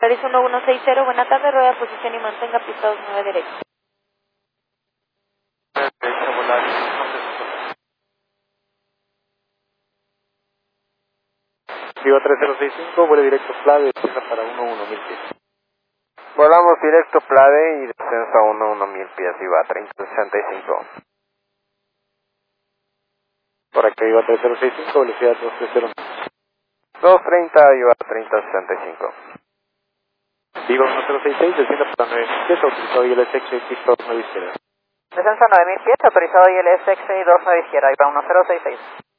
Paris 1160, buena tarde, rueda posición y mantenga pista 29 derecho. Viva 3065, vuelo directo Plade, descenso para 11.000 pies. Volamos directo Plade y descenso a 11.000 pies, Viva 3065. Por aquí Viva 3065, velocidad 230. 230, Viva 3065. Viva 1066, descienda para 9.000 pies, autorizado ILSX y pista 29 izquierda. Descenso a 9.000 pies, autorizado ILSX y 29 izquierda, Viva 1066.